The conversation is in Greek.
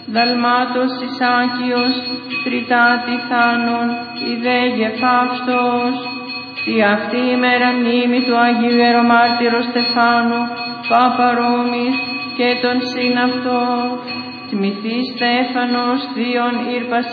Δαλμάτος Ισάκιος, τριτάτη θάνων, ιδέ γεφαύστος. Τη αυτή ημέρα μνήμη του Αγίου Ιερομάρτυρος Στεφάνου, Πάπα Ρώμης και των συναυτών. Τιμηθείς Στέφανος, θείον ήρπας